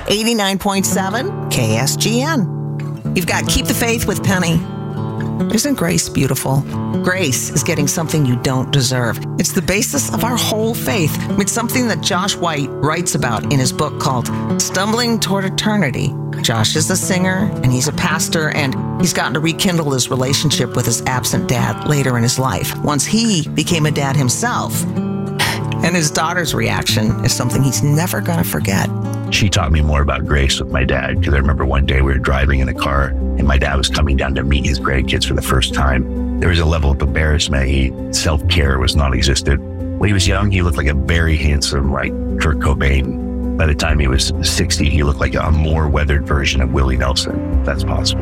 89.7 KSGN. You've got Keep the Faith with Penny. Isn't grace beautiful? Grace is getting something you don't deserve. It's the basis of our whole faith. It's something that Josh White writes about in his book called Stumbling Toward Eternity. Josh is a singer and he's a pastor, and he's gotten to rekindle his relationship with his absent dad later in his life, once he became a dad himself. And his daughter's reaction is something he's never going to forget. She taught me more about grace with my dad, because I remember one day we were driving in a car and my dad was coming down to meet his grandkids for the first time. There was a level of embarrassment. Self-care was non-existent. When he was young, he looked like a very handsome, like Kurt Cobain. By the time he was 60, he looked like a more weathered version of Willie Nelson, if that's possible.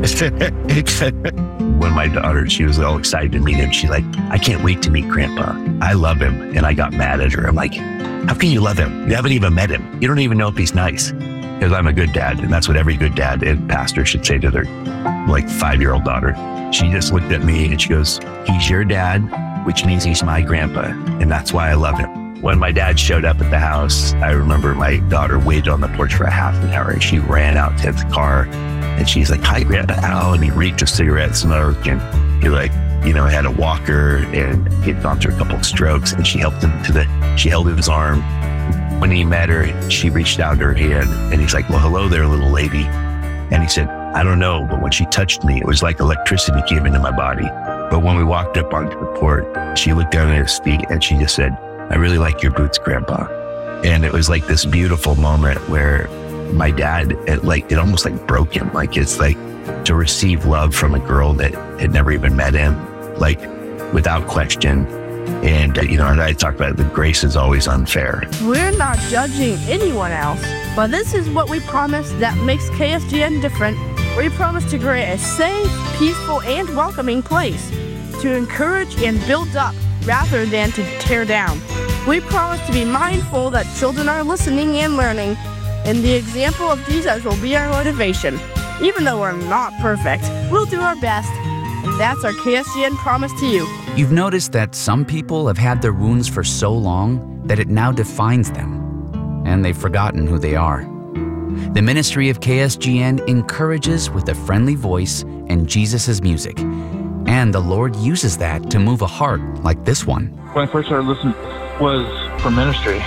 When my daughter, she was all excited to meet him. She's like, I can't wait to meet Grandpa. I love him. And I got mad at her. I'm like, how can you love him? You haven't even met him. You don't even know if he's nice. Because I'm a good dad. And that's what every good dad and pastor should say to their 5-year-old daughter. She just looked at me and she goes, he's your dad, which means he's my grandpa. And that's why I love him. When my dad showed up at the house, I remember my daughter waited on the porch for a half an hour and she ran out to the car and she's like, hi, Grandpa Al. And he reached a cigarette smoke and he had a walker and he'd gone through a couple of strokes, and she helped him she held his arm. When he met her, she reached out her hand and he's like, well, hello there, little lady. And he said, I don't know, but when she touched me, it was like electricity came into my body. But when we walked up onto the porch, she looked down at his feet and she just said, I really like your boots, Grandpa. And it was like this beautiful moment where my dad, it almost like broke him. Like, it's like to receive love from a girl that had never even met him, like without question. And, and I talked about it, the grace is always unfair. We're not judging anyone else, but this is what we promise that makes KSGN different. We promise to create a safe, peaceful, and welcoming place to encourage and build up rather than to tear down. We promise to be mindful that children are listening and learning, and the example of Jesus will be our motivation. Even though we're not perfect, we'll do our best, and that's our KSGN promise to you. You've noticed that some people have had their wounds for so long that it now defines them, and they've forgotten who they are. The ministry of KSGN encourages with a friendly voice and Jesus' music, and the Lord uses that to move a heart like this one. When I first started listening was for ministry,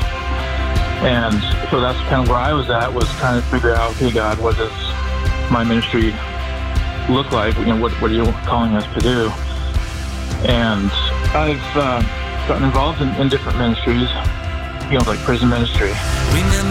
and so that's kind of where I was at, was trying to figure out, okay, God, what does my ministry look like? What are you calling us to do? And I've gotten involved in different ministries, like prison ministry. Remember